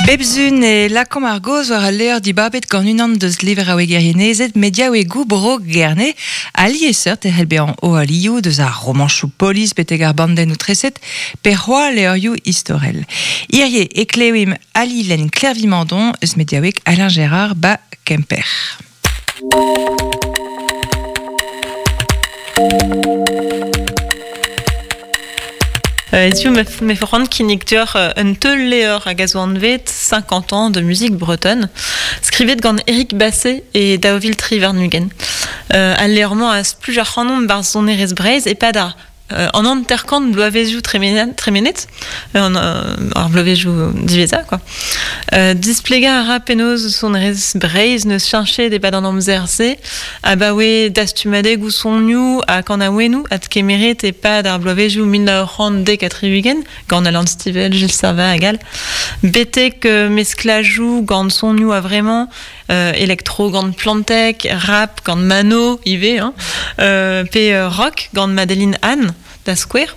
Bebzun e lakom ar goz war a leur di babet gant unan deus lever a wegerienezet mediaou e gou bro gerne ali e seurt e helbean o alioù deus ar romanchou polis beteg ar banden ou treset per c'hoa leurioù istorel. Irie e klewim ali len Clervimandon eus mediaouek Alain Gérard ba Kemper. Tu me fais rendre kinnig dior un teul leor a gazo an vet 50 ans de musique bretonne skrivet gant Eric Basset et Daovil Trivernugen. Al leorman az plujar c'hanon bar zonerez Breiz e padar en an terkant bloavezioù tremenet ar bloavezioù diveza quoi. Displega a ra penoz sonerez Breiz neus chanche de bad an amzerze a bawe dastumadeg ou sonioù a kanaouenou at kemeret e pad ar bloavezioù 1940 gant Alan Stivell, Gilles Servat a gal betek mesklajou gant sonioù a vraiment electro gant Plantek, rap gant Mano ive pe rock gant Madeleine Anne da Square.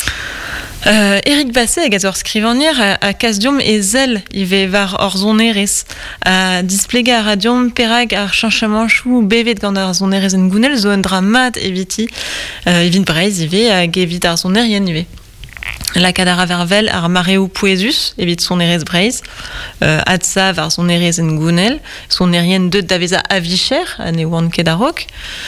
Eric Basset a gazor skrivanier a kasdiom e zel ive var or zonerez a displega a radiom perag ar chanchamanchou bevet gant ar zonerez en gounel zo un dramat eviti evit Breiz ive hag evit ar zonerien ive. La kadara vervel ar mareo poezus evit sonerez Breiz adsa var sonerez en gounel sonerien deud daveza avicher ne oan ket a-rok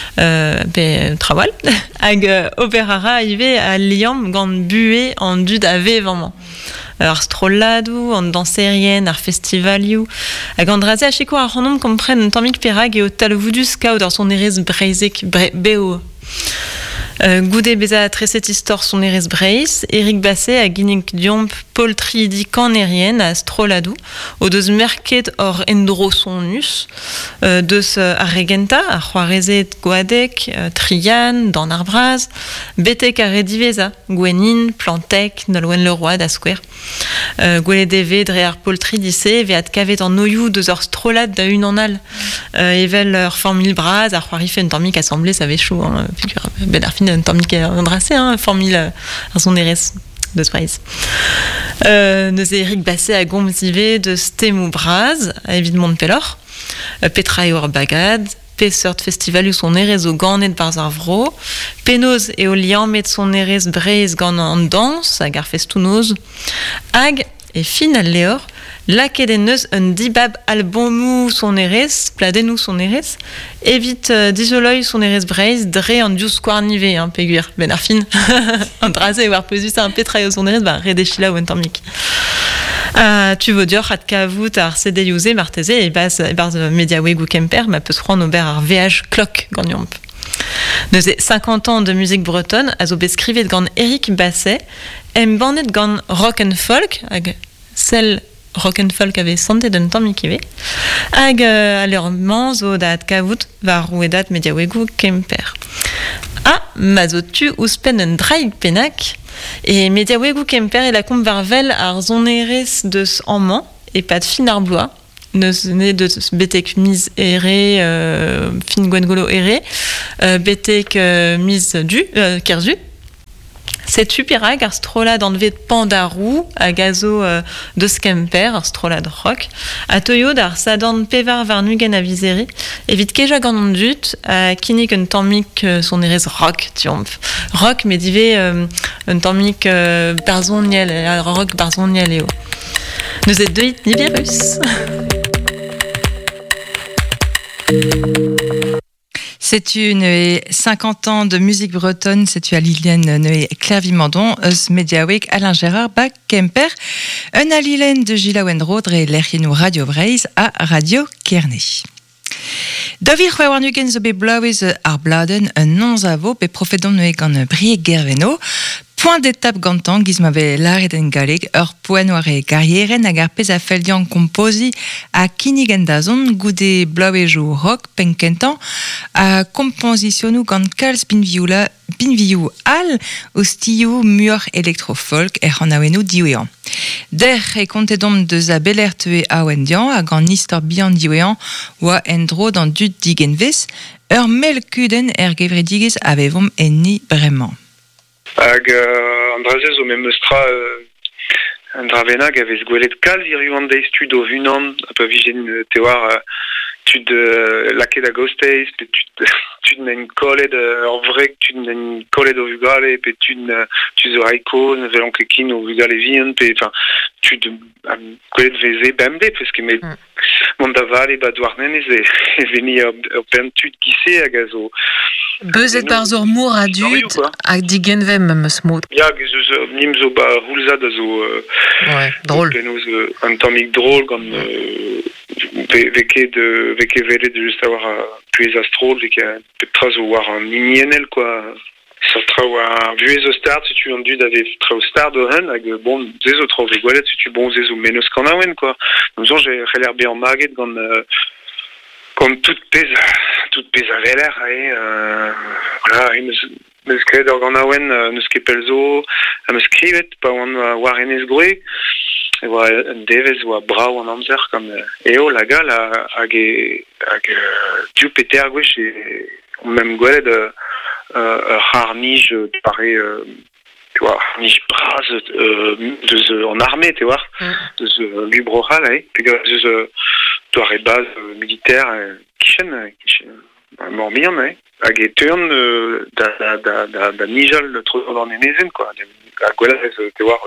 pe trawal hag operara ive a liam gant bue an dud a vevamant ar strolladou, an danserien, ar festivalioù hag an draze a cheko ar c'hanom kompren un tammig perag eo talvoudus kaout ar sonerez Breizek beo. Goude beza treset istor sonerez Breiz, Eric Basset a ginnig diomp poltri di kanerien a strolladou, o deus merket or endro sonus, deus ar regenta, ar c'hoarezet goadek, trian, dan ar braz, betek a rediveza, Gwenin, Plantek, Nolwenn Leroy da Square. Gwelet eve dre ar poltri dise, ve at kavet an oioù deus ar strollad da un an al. Evel ur formil braz, ar c'hoarife un tammig assemblé, ça ve chou, ben ar fin un tammig an drase, formil ar zonerez de Breiz. Neus Eric Basset a gomz ive deus temou braz, a evit Montpellor, petra eo ar bagad, pe seurt festivalioù sonerez o ganet barz ar vro, penoz eo liamet sonerez Breiz gant an dans hag ar festounoz, hag e fin al leor, laket en eus un dibab albomou sonerez, pladenou sonerez, evit dizoloy sonerez Breiz dre an diou skouarnive, peguir, ben ar fin, an draze war peus un petra eo sonerez, redechila ou en tammik. Tu veux dire at kavout ar cedeiouze marteze e barz mediaoueg ou Kemper ma peus c'hoant ober ar VH clock gant yomp. Neus 50 ans de musique bretonne a zo bet skrivet gant Eric Basset em bannet gant rock and folk hag sel rock and folk ave santet un tammik ive hag a leurman zo da at kavout var rouedat mediaoueg ou Kemper. Ma zo tu ouspen un draig penak e mediaoueg ou Kemper e la komp varvel ar zonerez deus amman e pad fin ar bloaz neus ne deus betek miz ere fin gwengolo ere betek miz du kerzu setu perag ar strolad an vet pandarou a gazo deus Kemper ar strolad rock a teuio d'ar sadan pevar var nugen a vizeri evit keja gant an dut a kinnig un tammik sonerez rock tiomp rock met dive un tammik barzoniel rock barzoniel eo neus et deuit ni virus. C'est une 50 ans de musique bretonne, c'est à Liliane Clervimandon, mediaouek Alain Gérard ba Kemper, un à Liliane de Gila Wendrodre et l'Erienou Radio Breiz à Radio Kearney. Davir war nugen zo be blauez ar bladen un non-zavo pe profedon noe gant Brieg Gerveno, point d'étape gantan giz ma ve laret en galeg ur poen war e garrieren hag ar pez a feldian kompozi a kinnig en dazon goude blauezhou rock penkentan a kompositionou gant kalz binviou al o stioù mur electro-folk an aouenou diouean. Der e kontedom deus a beler teue aouendian hag an istor bihan diouean oa en dro d'an dud digenvez ur melkuden gevredigez a vevom enni bremañ. Hag an draze zo mem eustra un dravenag avait gwelet kalz iriou an deiz tud o vunan, a pa vijen te war tud laket a gosteiz, pe tud nen koled ur vrek, tud nen koled o vugale, pe tud zo raiko, velon kekin o vugale vihan, pe tud gwelet veze bemde, peske met mont da vale ba douarnenez e veni ur ben tud gise hag a zo. Beuzet bar zor mour a dud hag digenvem meus mod. Ya, nim zo ba roulzad a zo drôle. Penaos un tammig drôle gant veke velet de just avoir puez astrol, veke petra zo war an imienel, quoi. Ça trao a vuez o start, si tu an dud ave trao start o hen, hag bon, zezo trao ve gwelet, si tu bon zezo menos kan aouen, quoi. Donc j'ai l'air bien maget gant tout pez a veler, voilà, meus gret ur gant aouen neus ket pelzo, a meus skrivet, pa oan war enez groe, e oa un devez oa brao an amzer, comme eo lagal hag diou peter gwech mem gwelet ar nij, pare, tu vois, nij braz deus en armée, tu vois, deus libroral, puis deus doare base militaire, kichen, morbihan, hag e teurn da nijal tro d'an enezen, quoi, a gwelez, tu vois,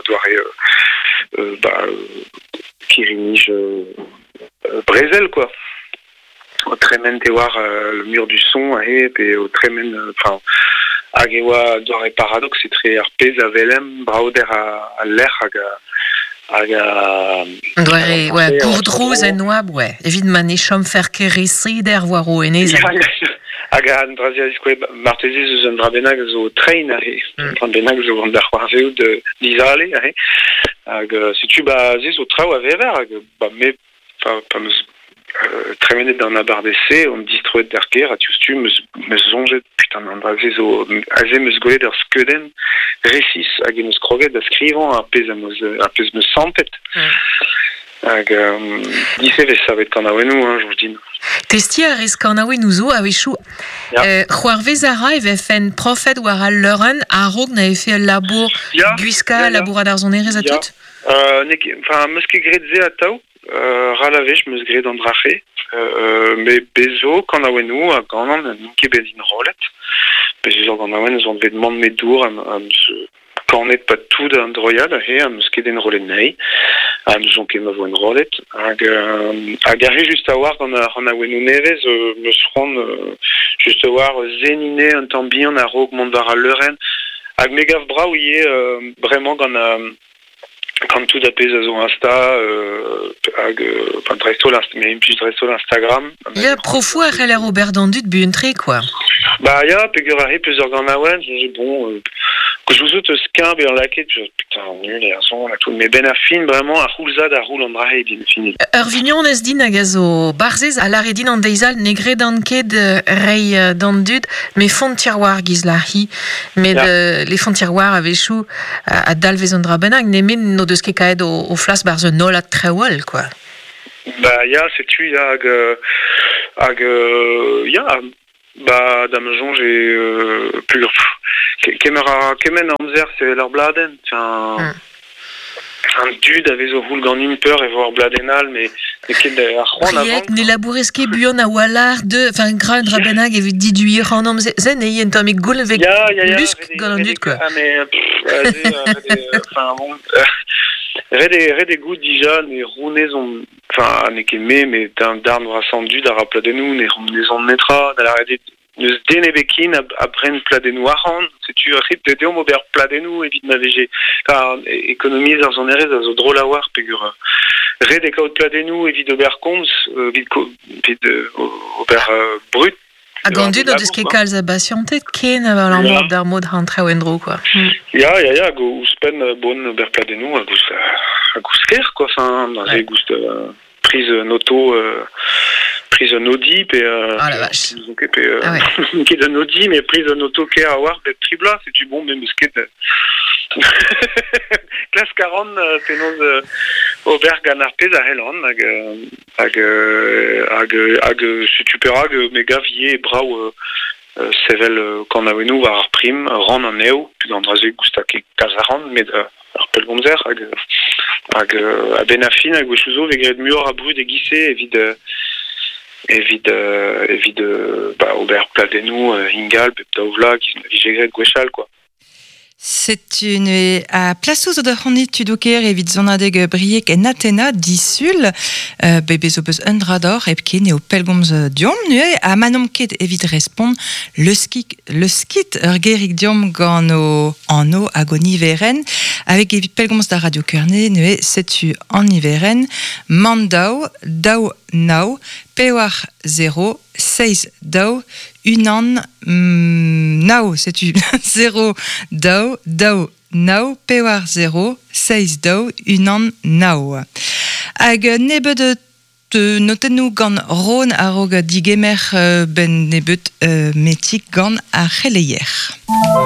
doare kiri nij brezel, quoi. Au tremen te war le mur du son et au tremen enfin hag e oa doare paradox e tre ar pez a velem braoder a l'er hag a doare gourdrouz en oab, evidement e chom fer kerisi der war o enez hag a an draziaziz kwe martezez eus un drabenag zo train un drabenag zo an dar war veout d'izale hag si tu ba zez o trao a vever hag ba me pa meus tremenet d'an abar d'esse, on distroet d'ar ker, a tioustu meus zonjet, putain, an dra zo, aze meus golet ur skeudenn, resis, hag meus kroget da skrivan, ar pez meus sampet. Hag, disevez savet kan aouenou, je vous dis. Testi a rez kan aouenou zo, a wechou, c'hoarvez a ra eve fen profet war al leuren, a rog na efe labour guiska, labourad ar zonerez a tout? Enfin, meus ket gretze a tao, ralavech meus gret an drache, me bezo kan aouenou a ganan an ket bet in rolet, bezo gant aouen eus an vet man met dour am kanet pat tout an droiad am eus ket en rolet nei, am eus on ket ma vo en rolet, hag ar just a war gant an aouenou nevez meus c'hoant just a war zenine un tamm bihan a rog mont war a leuren, hag me gav brao ie bremañ quand tout a pez a zo Insta, hag, dresto l'Instagram. Ya, profou a c'heller ober d'an dud bu un tre, quoi. Bah, ya, pegur a peus ur gant aouen, bon, que je vous autres skin, ben laket, putain, nul, et son, la tout, mais ben a fin, vraiment, a roulzad, a roul an drahe, din fini. Ur vignon ez din hag a zo barzez a lare din an deizal negre d'an ket rei d'an dud, me font tiroir giz la hi, mais les fonds tiroir a vechou a dalvez an dra benag, nemen no deus ket kaet o flas barz un nol a trewal, quoi. Bah, ya, setu, ya, ya, bah, dam jonge plus kemen amzer c'est leur bladen, tiens. Un dud avait zo roul gant imper e voir bladenal, mais ket ar c'hoant avant. Priek, ne labourezke buon a walar de, enfin, gra un drabenag evit diduir an am zen e yen tammig goul vek lusk gant an dud, quoi. Ah, mais, enfin, bon, Red gout dija ne rounez on, enfin, ne ket mais darn vrasant dud a rapladenou, ne on netra, da la red neus den ebekin a bren pladenou aran, setu rit de deom ober pladenou evit na vege, car ekonomiz ar zonerez a zo drôle a war pegur red e kaout pladenou evit ober komz, evit ober brut. A gant dud o deus ket kalz a basiantet ken a val an mod d'ar mod an trao endro, quoi. Ya, go ouspen bon ober pladenou a gous ker, quoi, enfin, a gous prise noto, prise un Audi, puis qui est un Audi, mais prise un auto qui a avoir d'être tribla, c'est tu bon, même ce qui est classe 40, penaos Auberg an arpez a helon, hag si tu perag, me gav ie brao sevel kan aouenou war ar prim, ran an eo, puis gant draze gousta ket kazaran, met ar pelgomzer, hag a benafin hag wechouzo vegret muor a brud e gisse evit ober pladenou ingal pep daouvla qui vigegret gwechal quoi. C'est une à plasouz de honit tuduker evit zonadeg briek en Athena disul bebez opus undrador epken eo pelgomz diom nue a manom ket evit respond le skit gerik diom gant anno agoni veren avec evit pelgomz da radio Kearney nue setu en hiveren mandao dao nao pewar 0 6 dao unan nao setu 0 dao nao pewar 0 6 dao unan nao hag nebet notennou gant ron a rog digemer ben nebet metik gant a c'heleier.